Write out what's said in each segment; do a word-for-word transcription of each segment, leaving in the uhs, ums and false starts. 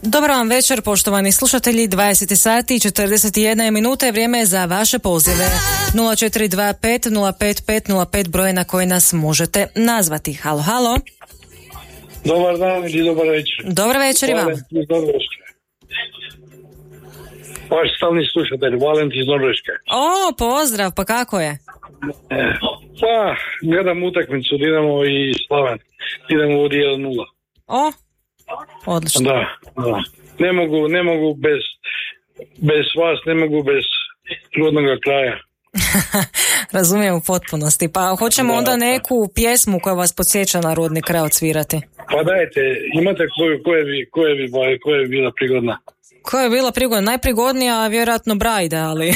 Dobar vam večer, poštovani slušatelji. dvadeset sati i četrdeset jedna minuta je vrijeme za vaše pozive. nula četiri dva pet nula pet pet nula pet broj na koji nas možete nazvati. Halo, halo. Dobar dan i dobar večer. Dobar večer i vama. Vaš stalni slušatelj, Valent iz Norveške. O, pozdrav, pa kako je? E, pa, gledam utakmicu Dinamo i Slaven. Idemo od jedan nula. O, odlično. Da, da. Ne mogu, ne mogu bez, bez vas, ne mogu bez rodnoga kraja. Razumijem u potpunosti. Pa hoćemo onda neku pjesmu koja vas podsjeća na rodni kraj odsvirati. Pa dajte, imate koju, koje bi, koje bi, koje bi bila prigodna? Koja je bila prigodna? Najprigodnija, vjerojatno Brajde, ali...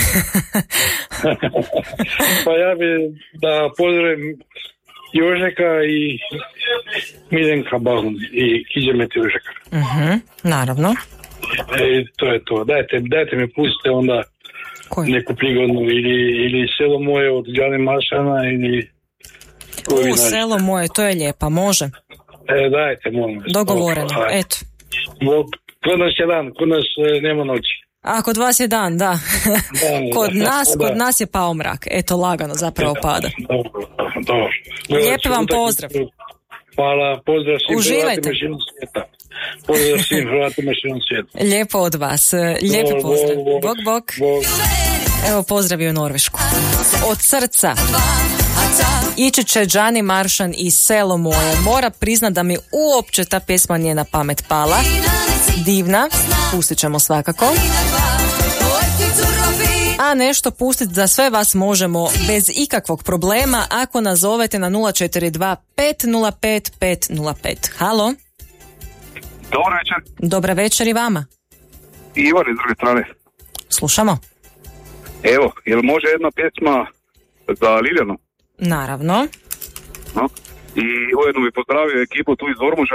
Pa ja bi da pozdravim Jožeka i Miljenka Bahun i Kiđemet Jožeka. Uh-huh, naravno. E, to je to. Dajte, dajte mi pustite onda Koji? neku prigodnu ili, ili Selo moje od Đane Maršana ili... U, Selo moje, to je lijepa, može. E, dajte, molim vas. Dogovoreno, eto. Kod nas je dan, kod nas e, nema noći. A, kod vas je dan, da. da kod nas, da. kod nas je pao mrak. Eto, lagano zapravo pada. Dobro, dobro. Lijepi vam pozdrav. Hvala, pozdrav svim Uživajte. Hrvatima širom svijeta. Pozdrav svim Hrvatima širom svijeta. Lijepo od vas, lijepi pozdrav. Bog, bog. bog. bog. Evo pozdravio Norvešku. Od srca. Ići će Đani Maršan i Selo moje. Mora priznat da mi uopće ta pjesma nije na pamet pala. Divna, pustit ćemo svakako. A nešto pustiti za sve vas možemo bez ikakvog problema ako nazovete na nula četiri dva pet nula pet pet nula pet. Halo? Dobar večer. Dobra večer i vama. Ivan iz druge strane. Slušamo. Evo, jel može jedna pjesma za Liljanu? Naravno. No. I ujedno bi pozdravio ekipu tu iz Ormuža.